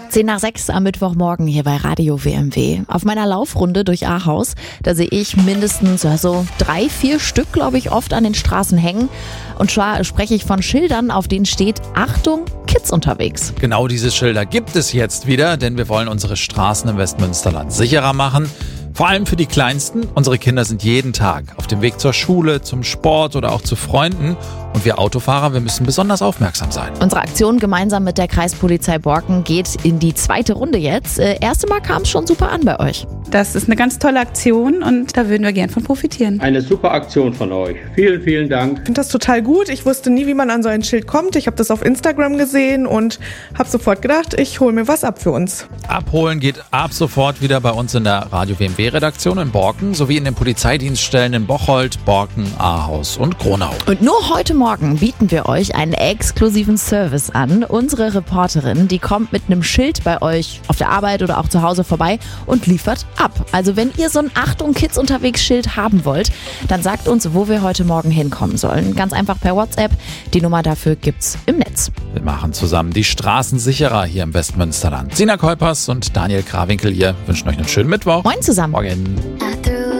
10:06 am Mittwochmorgen hier bei Radio WMW. Auf meiner Laufrunde durch Ahaus, da sehe ich mindestens 3-4 Stück, glaube ich, oft an den Straßen hängen. Und zwar spreche ich von Schildern, auf denen steht: Achtung, Kids unterwegs. Genau diese Schilder gibt es jetzt wieder, denn wir wollen unsere Straßen im Westmünsterland sicherer machen. Vor allem für die Kleinsten. Unsere Kinder sind jeden Tag auf dem Weg zur Schule, zum Sport oder auch zu Freunden. Und wir Autofahrer, wir müssen besonders aufmerksam sein. Unsere Aktion gemeinsam mit der Kreispolizei Borken geht in die zweite Runde jetzt. Erste Mal kam es schon super an bei euch. Das ist eine ganz tolle Aktion und da würden wir gern von profitieren. Eine super Aktion von euch. Vielen, vielen Dank. Ich finde das total gut. Ich wusste nie, wie man an so ein Schild kommt. Ich habe das auf Instagram gesehen und habe sofort gedacht, ich hole mir was ab für uns. Abholen geht ab sofort wieder bei uns in der Radio WMW-Redaktion in Borken sowie in den Polizeidienststellen in Bocholt, Borken, Ahaus und Kronau. Und nur heute Morgen bieten wir euch einen exklusiven Service an. Unsere Reporterin, die kommt mit einem Schild bei euch auf der Arbeit oder auch zu Hause vorbei und liefert ab. Also wenn ihr so ein Achtung Kids unterwegs Schild haben wollt, dann sagt uns, wo wir heute Morgen hinkommen sollen. Ganz einfach per WhatsApp. Die Nummer dafür gibt's im Netz. Wir machen zusammen die Straßen sicherer hier im Westmünsterland. Sina Kolpers und Daniel Krawinkel hier wünschen euch einen schönen Mittwoch. Moin zusammen. Morgen.